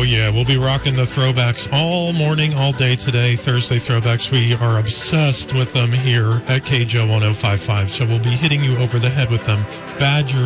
Oh, yeah. We'll be rocking the throwbacks all morning, all day today. Thursday throwbacks. We are obsessed with them here at KJO 1055. So we'll be hitting you over the head with them. Badger